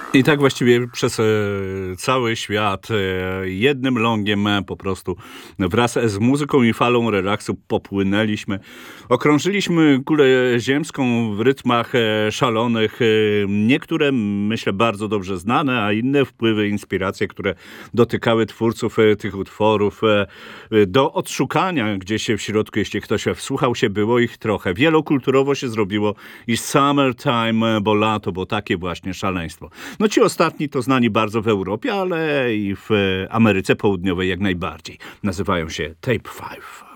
I tak właściwie przez cały świat jednym longiem po prostu wraz z muzyką i falą relaksu popłynęliśmy. Okrążyliśmy kulę ziemską w rytmach szalonych. Niektóre, myślę, bardzo dobrze znane, a inne wpływy, inspiracje, które dotykały twórców tych utworów. Do odszukania gdzieś w środku, jeśli ktoś wsłuchał się, było ich trochę. Wielokulturowo się zrobiło i summertime, bo lato, bo takie właśnie szaleństwo. No ci ostatni to znani bardzo w Europie, ale i w Ameryce Południowej jak najbardziej. Nazywają się Tape 5.